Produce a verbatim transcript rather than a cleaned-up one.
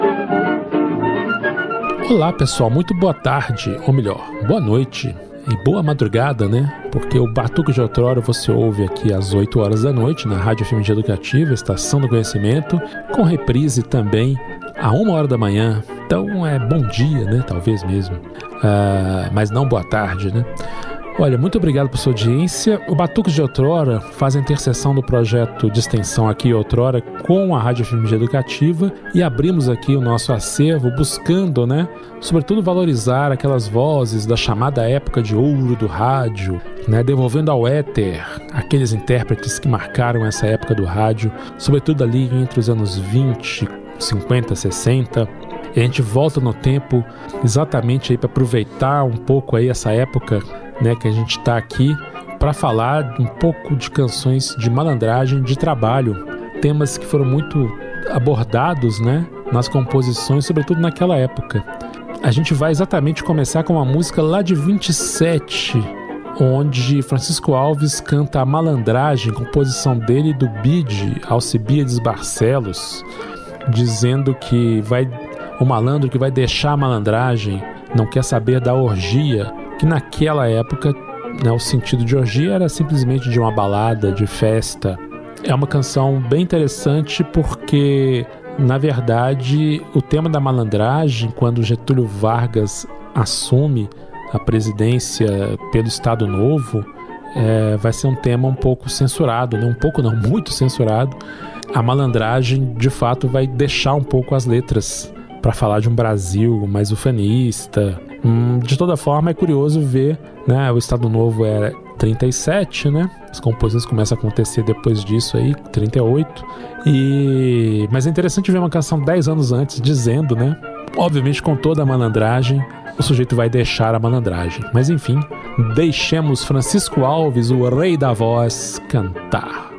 Olá pessoal, muito boa tarde, ou melhor, boa noite e boa madrugada, né? Porque o Batuque de Outrora você ouve aqui às oito horas da noite na Rádio F M G Educativa, Estação do Conhecimento, com reprise também a uma hora da manhã. Então é bom dia, né? Talvez mesmo, uh, mas não boa tarde, né? Olha, muito obrigado por sua audiência. O Batuques de Outrora faz a interseção do projeto de extensão aqui Outrora com a Rádio F M G Educativa e abrimos aqui o nosso acervo buscando, né, sobretudo valorizar aquelas vozes da chamada época de ouro do rádio, né, devolvendo ao éter aqueles intérpretes que marcaram essa época do rádio, sobretudo ali entre os anos vinte, cinquenta, sessenta. E a gente volta no tempo exatamente aí para aproveitar um pouco aí essa época, né, que a gente está aqui para falar um pouco de canções de malandragem, de trabalho, temas que foram muito abordados, né, nas composições, sobretudo naquela época. A gente vai exatamente começar com uma música lá de vinte e sete, onde Francisco Alves canta a Malandragem, composição dele e do Bide, Alcibiades Barcelos, dizendo que vai, o malandro que vai deixar a malandragem não quer saber da orgia, que naquela época, né, o sentido de orgia era simplesmente de uma balada, de festa. É uma canção bem interessante porque, na verdade, o tema da malandragem, quando Getúlio Vargas assume a presidência pelo Estado Novo, é, vai ser um tema um pouco censurado, né? Um pouco não, muito censurado. A malandragem, de fato, vai deixar um pouco as letras para falar de um Brasil mais ufanista. Hum, de toda forma, é curioso ver, né, o Estado Novo é trinta e sete, né? As composições começam a acontecer depois disso aí, trinta e oito. E... Mas é interessante ver uma canção dez anos antes dizendo, né? Obviamente com toda a malandragem, o sujeito vai deixar a malandragem. Mas enfim, deixemos Francisco Alves, o rei da voz, cantar.